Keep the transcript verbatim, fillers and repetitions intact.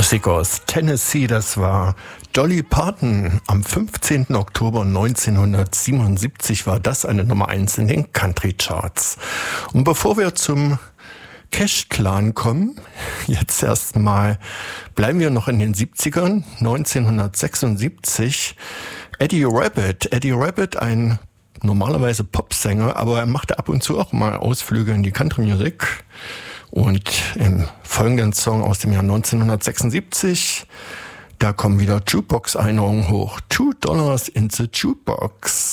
Musik aus Tennessee, das war Dolly Parton. Am fünfzehnten Oktober neunzehnhundertsiebenundsiebzig war das eine Nummer eins in den Country Charts. Und bevor wir zum Cash Clan kommen, jetzt erstmal bleiben wir noch in den siebzigern, neunzehnhundertsechsundsiebzig. Eddie Rabbitt, Eddie Rabbitt, ein normalerweise Popsänger, aber er machte ab und zu auch mal Ausflüge in die Country Music. Und im folgenden Song aus dem Jahr neunzehnhundertsechsundsiebzig, da kommen wieder Jukebox-Erinnerungen hoch. Two Dollars in the Jukebox.